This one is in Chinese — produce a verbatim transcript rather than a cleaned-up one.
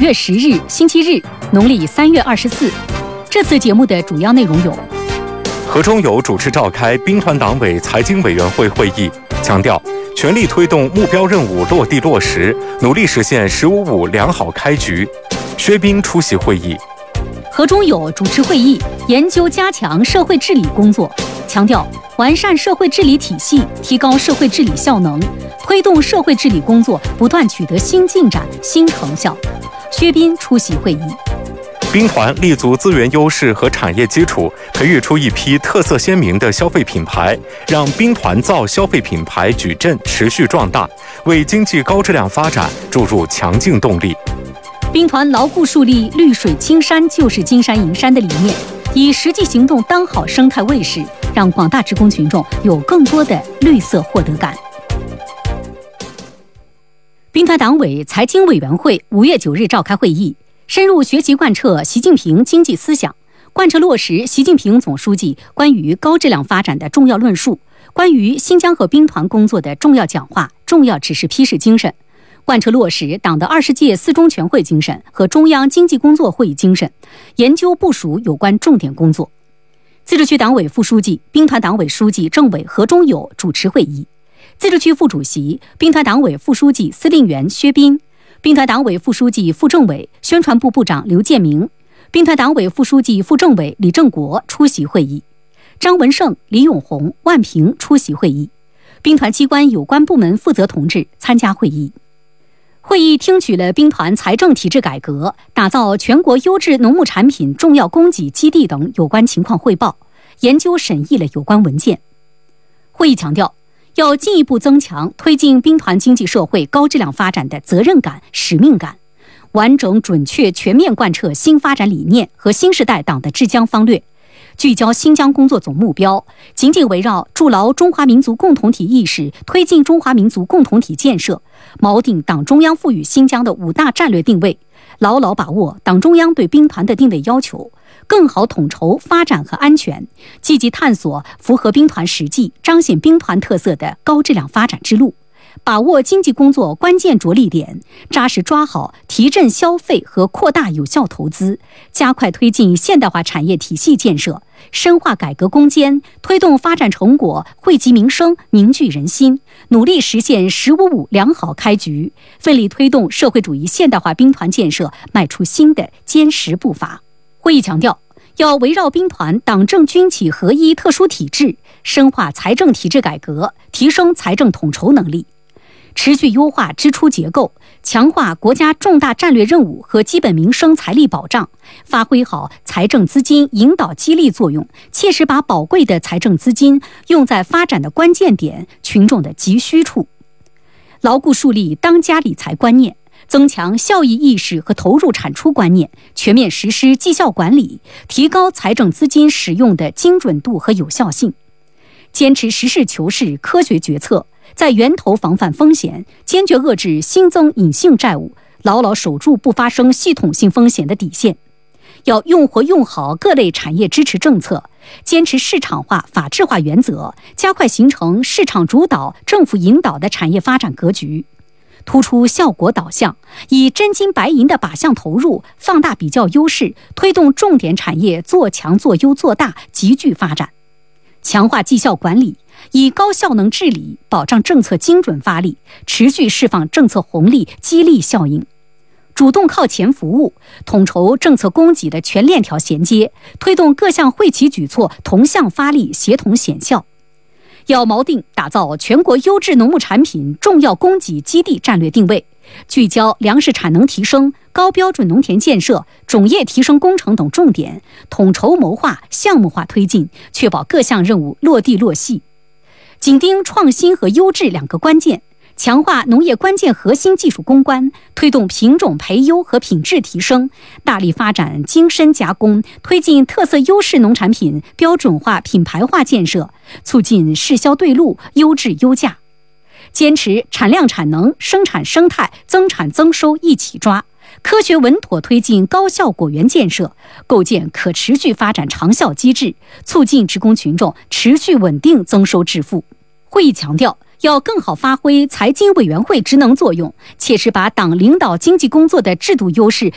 月十日，星期日，农历三月二十四。这次节目的主要内容有： 何中友主持召开兵团党委财经委员会会议，强调全力推动目标任务落地落实，努力实现“十五五”良好开局。薛斌出席会议。 何中友主持会议，研究加强社会治理工作，强调完善社会治理体系，提高社会治理效能，推动社会治理工作不断取得新进展、新成效。薛斌出席会议。 兵团立足资源优势和产业基础，培育出一批特色鲜明的消费品牌，让兵团造消费品牌矩阵持续壮大，为经济高质量发展注入强劲动力。 兵团牢固树立绿水青山就是金山银山的理念，以实际行动当好生态卫士，让广大职工群众有更多的绿色获得感。兵团党委财经委员会五月九日召开会议，深入学习贯彻习近平经济思想，贯彻落实习近平总书记关于高质量发展的重要论述，关于新疆和兵团工作的重要讲话、重要指示批示精神，贯彻落实党的二十届四中全会精神和中央经济工作会议精神，研究部署有关重点工作。自治区党委副书记、兵团党委书记、政委何中友主持会议，自治区副主席、兵团党委副书记、司令员薛斌，兵团党委副书记、副政委、宣传部部长刘建明，兵团党委副书记、副政委李正国出席会议，张文胜、李永红、万平出席会议，兵团机关有关部门负责同志参加会议。会议听取了兵团财政体制改革、打造全国优质农牧产品重要供给基地等有关情况汇报，研究审议了有关文件。会议强调，要进一步增强推进兵团经济社会高质量发展的责任感、使命感，完整准确全面贯彻新发展理念和新时代党的治疆方略，聚焦新疆工作总目标，紧紧围绕筑牢中华民族共同体意识，推进中华民族共同体建设，锚定党中央赋予新疆的五大战略定位，牢牢把握党中央对兵团的定位要求，更好统筹发展和安全，积极探索符合兵团实际、彰显兵团特色的高质量发展之路，把握经济工作关键着力点，扎实抓好提振消费和扩大有效投资，加快推进现代化产业体系建设，深化改革攻坚，推动发展成果惠及民生、凝聚人心，努力实现“十五五”良好开局，奋力推动社会主义现代化兵团建设迈出新的坚实步伐。会议强调，要围绕兵团党政军企合一特殊体制，深化财政体制改革，提升财政统筹能力，持续优化支出结构，强化国家重大战略任务和基本民生财力保障，发挥好财政资金引导激励作用，切实把宝贵的财政资金用在发展的关键点、群众的急需处，牢固树立当家理财观念，增强效益意识和投入产出观念，全面实施绩效管理，提高财政资金使用的精准度和有效性，坚持实事求是、科学决策，在源头防范风险，坚决遏制新增隐性债务，牢牢守住不发生系统性风险的底线。要用活用好各类产业支持政策，坚持市场化、法治化原则，加快形成市场主导、政府引导的产业发展格局，突出效果导向，以真金白银的靶向投入，放大比较优势，推动重点产业做强、做优、做大，集聚发展。强化绩效管理，以高效能治理保障政策精准发力，持续释放政策红利，激励效应。主动靠前服务，统筹政策供给的全链条衔接，推动各项惠企举措同向发力，协同显效。要锚定打造全国优质农牧产品重要供给基地战略定位，聚焦粮食产能提升、高标准农田建设、种业提升工程等重点，统筹谋划、项目化推进，确保各项任务落地落细。紧盯创新和优质两个关键，强化农业关键核心技术攻关，推动品种培优和品质提升，大力发展精深加工，推进特色优势农产品标准化、品牌化建设，促进市销对路、优质优价。坚持产量产能、生产生态、增产增收一起抓，科学稳妥推进高效果园建设，构建可持续发展长效机制，促进职工群众持续稳定增收致富。会议强调，要更好发挥财经委员会职能作用，切实把党领导经济工作的制度优势